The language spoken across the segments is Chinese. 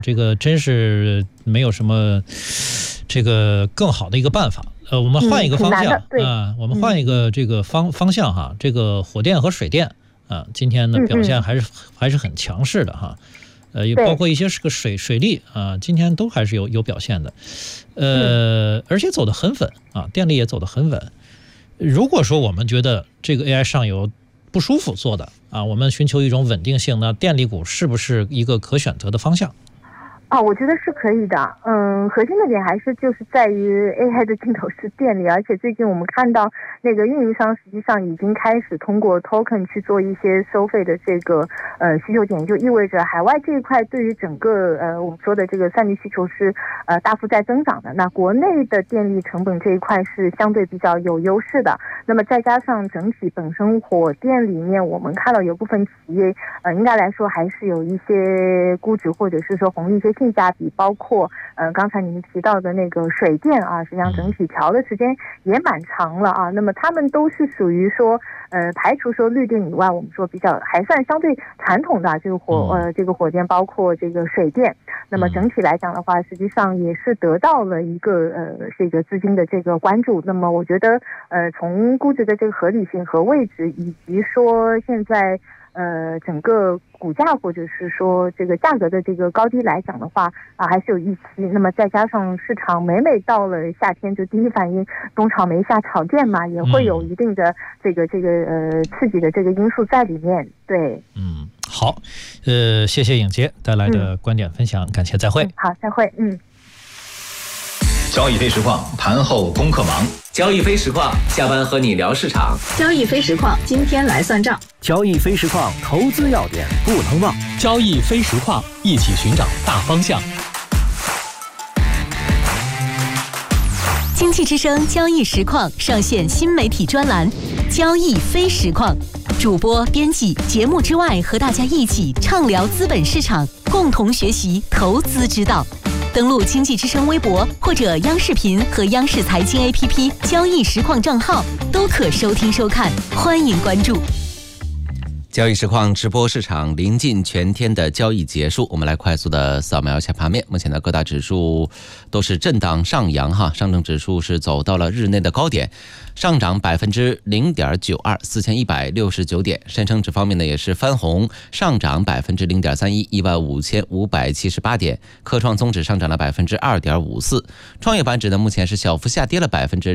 这个真是没有什么这个更好的一个办法。我们换一个方向啊，我们换一个这个方向哈。这个火电和水电啊，今天呢表现还是很强势的哈。也包括一些是个水利啊，今天都还是有表现的。而且走得很稳啊，电力也走得很稳。如果说我们觉得这个 AI 上游不舒服做的啊，我们寻求一种稳定性，那电力股是不是一个可选择的方向？ 我觉得是可以的。核心的点还是就是在于 AI 的尽头是电力，而且最近我们看到那个运营商实际上已经开始通过 token 去做一些收费的这个需求点，就意味着海外这一块对于整个我们说的这个算力需求是大幅在增长的。那国内的电力成本这一块是相对比较有优势的。那么再加上整体本身火电里面，我们看到有部分企业应该来说还是有一些估值或者是说红利一些性价比，包括刚才你们提到的那个水电啊，实际上整体调的时间也蛮长了啊。那么他们都是属于说排除说绿电以外，我们说比较还算相对传统的这个火电，包括这个水电。那么整体来讲的话，实际上也是得到了一个这个资金的这个关注。那么我觉得从估值的这个合理性和位置，以及说现在整个股价或者是说这个价格的这个高低来讲的话还是有预期。那么再加上市场每到了夏天，就第一反应冬炒煤下炒电嘛，也会有一定的这个刺激的这个因素在里面。对， 好，谢谢颖杰带来的观点分享，感谢，再会。 好，再会。 交易非实况盘后功课忙， 交易非实况下班和你聊市场， 交易非实况今天来算账， 交易非实况投资要点不能忘， 交易非实况一起寻找大方向。 经济之声交易实况上线新媒体专栏交易非实况，主播编辑节目之外和大家一起畅聊资本市场，共同学习投资之道。登录经济之声微博或者央视频和央视财经 APP 交易实况账号都可收听收看，欢迎关注。 交易实况直播市场临近全天的交易结束，我们来快速的扫描一下盘面。目前的各大指数都是震荡上扬哈，上证指数是走到了日内的高点，上涨0.92%，4169点。深成指方面呢也是翻红，上涨0.31%，15578点。科创综指上涨了2.54%，创业板指呢目前是小幅下跌了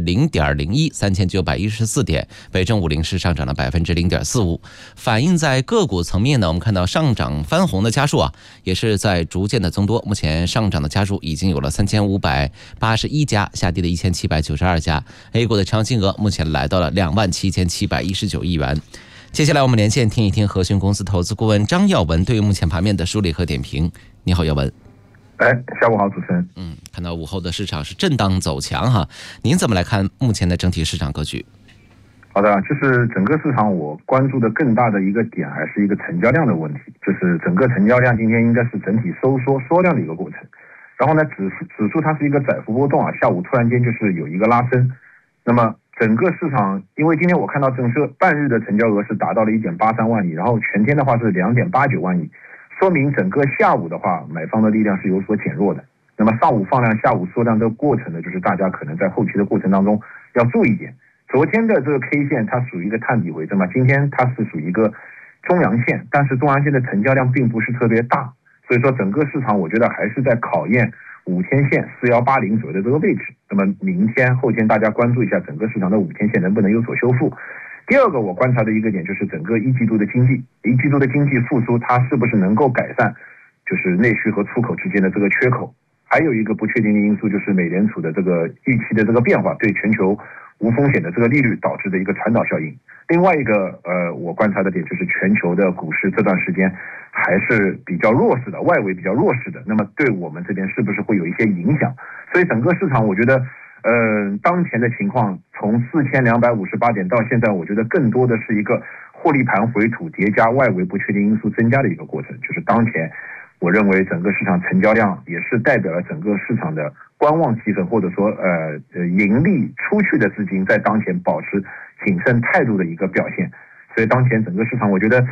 0.01%，3914点。北证50是上涨了0.45%。反映在个股层面呢，我们看到上涨翻红的家数也是在逐渐的增多。目前上涨的家数已经有了3581家，下跌的1792家。A 股的成交金额目前来到了27719亿元。接下来我们连线听一听和讯公司投资顾问张耀文对于目前盘面的梳理和点评。你好，耀文。 下午好，主持人。 看到午后的市场是震荡走强哈，您怎么来看目前的整体市场格局？ 好的，就是整个市场我关注的更大的一个点还是一个成交量的问题，就是整个成交量今天应该是整体收缩缩量的一个过程。然后呢，指数它是一个窄幅波动下午突然间就是有一个拉升。那么整个市场，因为今天我看到整个半日的成交额是达到了 1.83 万亿，然后全天的话是 2.89 万亿，说明整个下午的话买方的力量是有所减弱的。那么上午放量下午缩量的过程呢，就是大家可能在后期的过程当中要注意一点。昨天的这个 K 线它属于一个探底回升嘛，今天它是属于一个中阳线，但是中阳线的成交量并不是特别大，所以说整个市场我觉得还是在考验5天线4180左右的这个位置。那么明天后天大家关注一下整个市场的5天线能不能有所修复。第二个我观察的一个点就是整个一季度的经济复苏它是不是能够改善就是内需和出口之间的这个缺口。还有一个不确定的因素就是美联储的这个预期的这个变化对全球无风险的这个利率导致的一个传导效应。另外一个我观察的点就是全球的股市这段时间还是比较弱势的，外围比较弱势的，那么对我们这边是不是会有一些影响？所以整个市场我觉得当前的情况从4258点到现在，我觉得更多的是一个获利盘回吐叠加外围不确定因素增加的一个过程。就是当前我认为整个市场成交量也是代表了整个市场的观望气氛，或者说盈利出去的资金在当前保持谨慎态度的一个表现。所以当前整个市场我觉得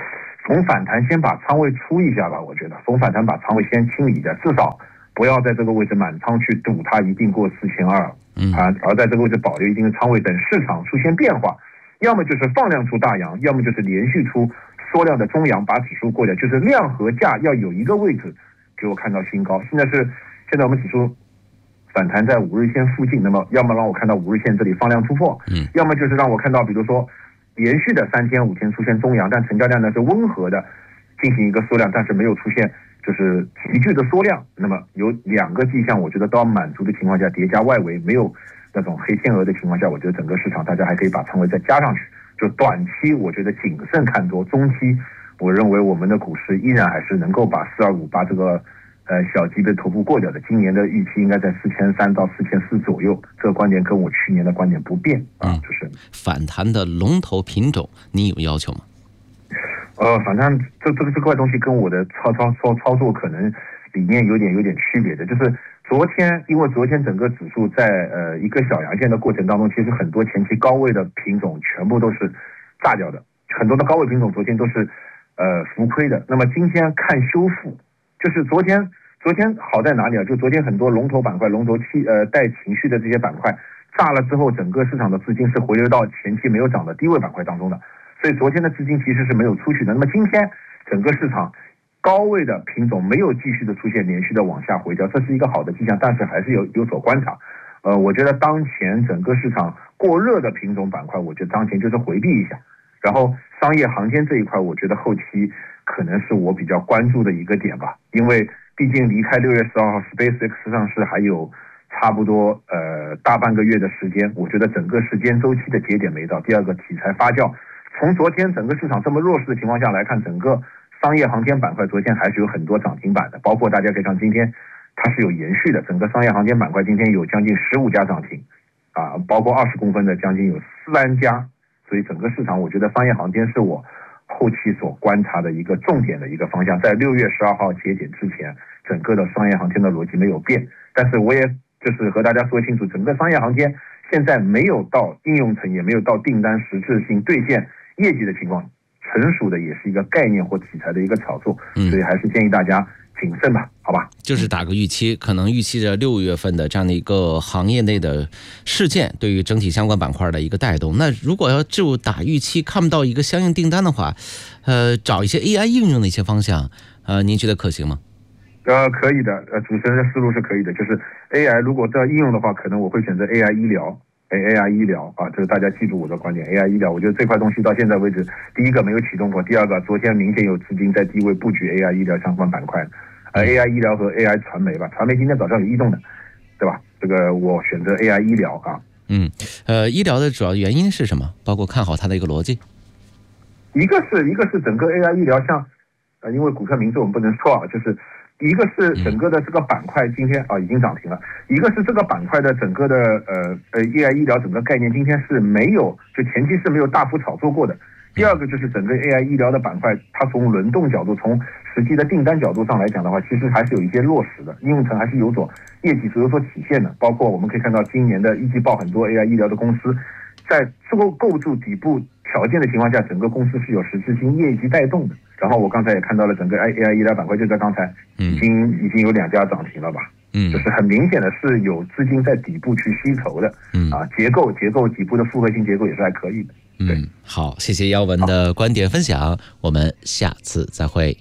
逢反弹先把仓位出一下吧，我觉得逢反弹把仓位先清理一下，至少不要在这个位置满仓去赌它一定过4200，而在这个位置保留一定的仓位，等市场出现变化，要么就是放量出大阳，要么就是连续出缩量的中阳，把指数过掉，就是量和价要有一个位置给我看到新高。现在我们指数反弹在5日线附近，那么要么让我看到5日线这里放量突破，要么就是让我看到比如说连续的3天5天出现中阳，但成交量呢是温和的进行一个缩量，但是没有出现就是急剧的缩量，那么有2个迹象我觉得都要满足的情况下，叠加外围没有那种黑天鹅的情况下，我觉得整个市场大家还可以把仓位再加上去。就短期我觉得谨慎看多，中期我认为我们的股市依然还是能够把4258这个小级别头部过掉的，今年的预期应该在4300到4400左右，这个观点跟我去年的观点不变就是反弹的龙头品种你有要求吗？ 反正这块东西跟我的操作可能理念有点区别的，就是因为昨天整个指数在一个小阳线的过程当中，其实很多前期高位的品种全部都是炸掉的，很多的高位品种昨天都是浮亏的。那么今天看修复，就是昨天好在哪里啊？就昨天很多龙头板块、龙头带情绪的这些板块炸了之后，整个市场的资金是回流到前期没有涨的低位板块当中的，所以昨天的资金其实是没有出去的。那么今天整个市场高位的品种没有继续的出现连续的往下回调，这是一个好的迹象，但是还是有所观察。我觉得当前整个市场过热的品种板块，我觉得当前就是回避一下。然后商业航天这一块，我觉得后期可能是我比较关注的一个点吧，因为毕竟离开6月12号 SpaceX 上市还有差不多大半个月的时间，我觉得整个时间周期的节点没到。第二个，题材发酵，从昨天整个市场这么弱势的情况下来看，整个商业航天板块昨天还是有很多涨停板的，包括大家可以看今天它是有延续的，整个商业航天板块今天有将近15家涨停包括20公分的将近有3家，所以整个市场我觉得商业航天是我后期所观察的一个重点的一个方向。在6月12号节点之前，整个的商业航天的逻辑没有变，但是我也就是和大家说清楚，整个商业航天现在没有到应用层，也没有到订单实质性兑现业绩的情况，成熟的也是一个概念或题材的一个炒作，所以还是建议大家谨慎吧，好吧？ 就是打个预期，可能预期着6月份的这样的一个行业内的事件对于整体相关板块的一个带动。那如果要就打预期看不到一个相应订单的话，找一些 AI 应用的一些方向，您觉得可行吗？ 可以的，主持人的思路是可以的，就是 AI 如果这应用的话，可能我会选择 AI 医疗。AI 医疗这个大家记住我的观点。AI 医疗，我觉得这块东西到现在为止，第一个没有启动过，第二个昨天明显有资金在低位布局 AI 医疗相关板块，AI 医疗和 AI 传媒吧，传媒今天早上有异动的，对吧？这个我选择 AI 医疗医疗的主要原因是什么？包括看好它的一个逻辑。 一个是整个 AI 医疗像因为股票名字我们不能说就是一个是整个的这个板块今天已经涨停了，一个是这个板块的整个的AI 医疗整个概念今天是没有，就前期是没有大幅炒作过的。第二个就是整个 AI 医疗的板块，它从轮动角度，从实际的订单角度上来讲的话，其实还是有一些落实的，应用层还是有所业绩是有所体现的。包括我们可以看到今年的一季报，很多 AI 医疗的公司在构筑底部条件的情况下，整个公司是有实质性业绩带动的。然后我刚才也看到了整个 AI 医疗板块，就在刚才已经有2家涨停了吧？就是很明显的是有资金在底部去吸筹的，结构底部的复合性结构也是还可以的。 好，谢谢姚文的观点分享，我们下次再会。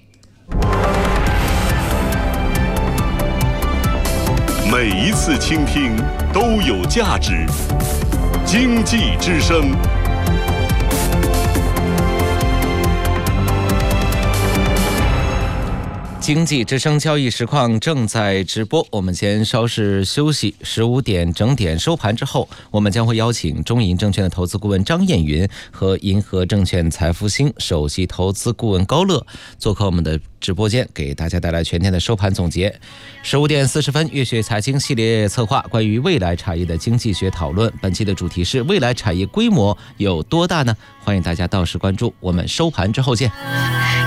每一次倾听都有价值，经济之声。 经济之声交易实况正在直播，我们先稍事休息，15点整点收盘之后，我们将会邀请中银证券的投资顾问张艳云和银河证券财富兴首席投资顾问高乐做客我们的直播间，给大家带来全天的收盘总结。15点40分，粤学财经系列策划关于未来产业的经济学讨论，本期的主题是未来产业规模有多大呢？欢迎大家到时关注，我们收盘之后见。